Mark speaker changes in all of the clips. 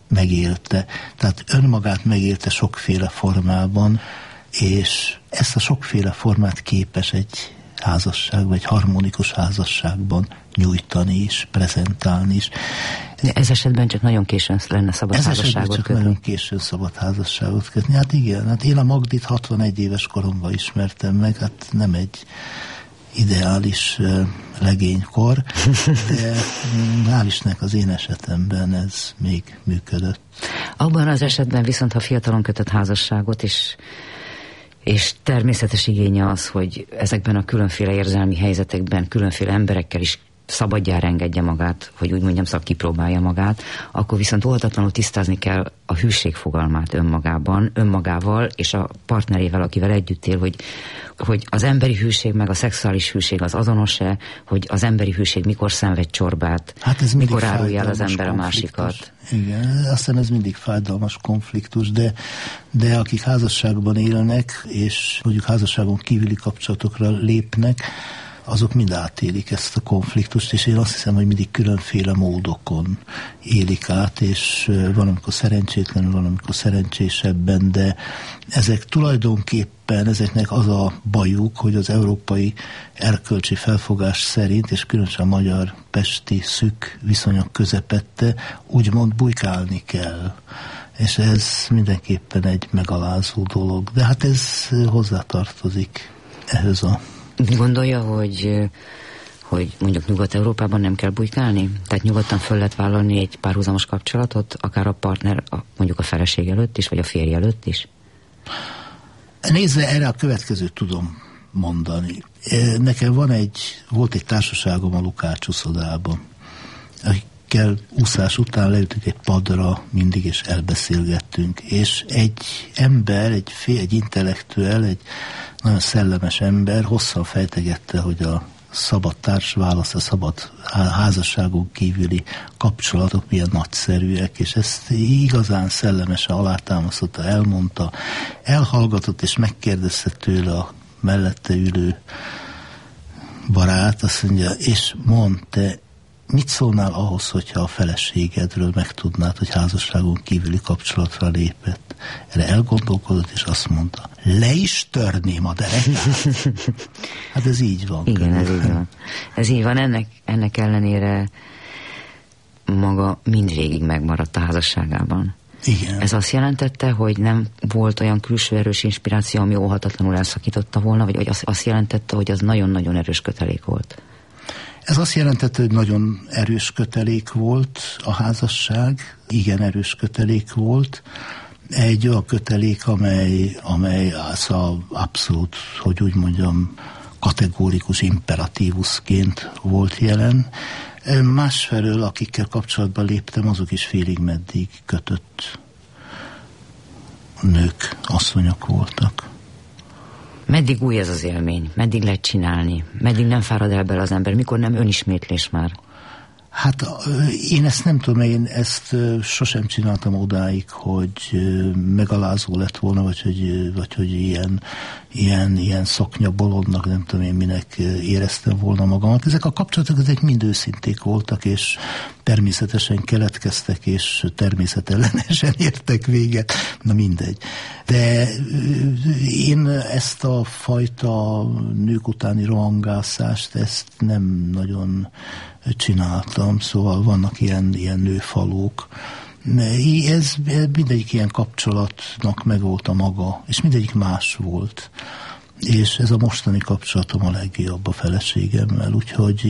Speaker 1: megélte. Tehát önmagát megélte sokféle formában, és ezt a sokféle formát képes egy házasságban, egy harmonikus házasságban nyújtani is, prezentálni is.
Speaker 2: De ez esetben csak nagyon későn lenne szabad házasságot kötni.
Speaker 1: Nagyon későn szabad házasságot kötni. Hát igen, hát én a Magdit 61 éves koromban ismertem meg, hát nem egy ideális legénykor, de hál' Istennek az én esetemben ez még működött.
Speaker 2: Abban az esetben viszont, ha fiatalon kötött házasságot és természetes igénye az, hogy ezekben a különféle érzelmi helyzetekben különféle emberekkel is szabadjára engedje magát, hogy úgy mondjam, kipróbálja magát, akkor viszont óhatatlanul tisztázni kell a hűség fogalmát önmagával és a partnerével, akivel együtt él, hogy az emberi hűség meg a szexuális hűség az azonos-e, hogy az emberi hűség mikor szenved csorbát,
Speaker 1: hát
Speaker 2: mikor árulja el az ember a másikat.
Speaker 1: Igen, aztán ez mindig fájdalmas konfliktus, de akik házasságban élnek, és mondjuk házasságon kívüli kapcsolatokra lépnek, azok mind átélik ezt a konfliktust, és én azt hiszem, hogy mindig különféle módokon élik át, és van, amikor szerencsétlenül, van, amikor szerencsésebben, de ezek tulajdonképpen, ezeknek az a bajuk, hogy az európai erkölcsi felfogás szerint, és különösen a magyar pesti szűk viszonyok közepette, úgymond bujkálni kell. És ez mindenképpen egy megalázó dolog. De hát ez hozzátartozik ehhez a...
Speaker 2: Gondolja, hogy mondjuk Nyugat-Európában nem kell bujkálni? Tehát nyugodtan föl lehet vállalni egy párhuzamos kapcsolatot, akár a partner, mondjuk a feleség előtt is, vagy a férj előtt is?
Speaker 1: Nézve, erre a következőt tudom mondani. Nekem volt egy társaságom a Lukács uszodában, akikkel úszás után leültünk egy padra mindig, és elbeszélgettünk. És egy ember, egy intellektuel, egy nagyon szellemes ember hosszan fejtegette, hogy a szabad társválasz, a szabad házasságon kívüli kapcsolatok milyen nagyszerűek, és ezt igazán szellemesen alátámasztotta, elmondta, elhallgatott, és megkérdezte tőle a mellette ülő barát, azt mondja, és mondd, te mit szólnál ahhoz, hogyha a feleségedről megtudnád, hogy házasságon kívüli kapcsolatra lépett? Erre elgondolkodott, és azt mondta, le is törném a derekát. Hát ez így van.
Speaker 2: Igen, ez így van. Ez így van, ennek ellenére maga mindvégig megmaradt a házasságában.
Speaker 1: Igen.
Speaker 2: Ez azt jelentette, hogy nem volt olyan külső erős inspiráció, ami óhatatlanul elszakította volna, vagy azt jelentette, hogy az nagyon-nagyon erős kötelék volt?
Speaker 1: Ez azt jelentette, hogy nagyon erős kötelék volt a házasság, igen erős kötelék volt. Egy olyan kötelék, amely az abszolút, hogy úgy mondjam, kategórikus imperatívusként volt jelen. Másfelől, akikkel kapcsolatban léptem, azok is félig meddig kötött nők, asszonyok voltak.
Speaker 2: Meddig új ez az élmény? Meddig lehet csinálni? Meddig nem fárad el bele az ember? Mikor nem önismétlés már?
Speaker 1: Hát én ezt nem tudom, én ezt sosem csináltam odáig, hogy megalázó lett volna, vagy hogy ilyen szoknya bolondnak, nem tudom én minek éreztem volna magamat. Ezek a kapcsolatok, ezek mind őszinték voltak, és természetesen keletkeztek, és természetellenesen értek véget. Na mindegy. De én ezt a fajta nők utáni rohangászást, ezt nem nagyon csináltam, szóval vannak ilyen nőfalók. Ez mindegyik ilyen kapcsolatnak megvolt a maga, és mindegyik más volt. És ez a mostani kapcsolatom a legjobb a feleségemmel, úgyhogy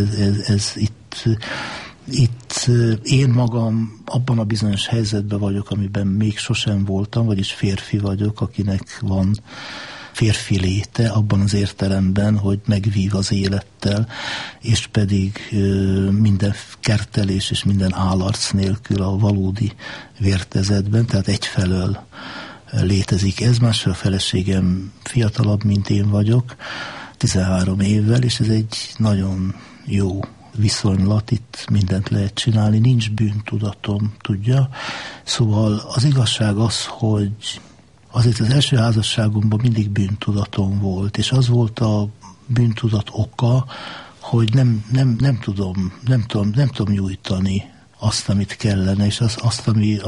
Speaker 1: itt én magam abban a bizonyos helyzetben vagyok, amiben még sosem voltam, vagyis férfi vagyok, akinek van férfi léte abban az értelemben, hogy megvív az élettel, és pedig minden kertelés és minden állarc nélkül a valódi vértezetben, tehát egyfelől létezik ez, másfelől a feleségem fiatalabb, mint én vagyok, 13 évvel, és ez egy nagyon jó viszonylat, itt mindent lehet csinálni, nincs bűntudatom, tudja. Szóval az igazság az, hogy azért az első házasságomban mindig bűntudatom volt, és az volt a bűntudat oka, hogy nem tudom nyújtani azt, amit kellene, és azt, ami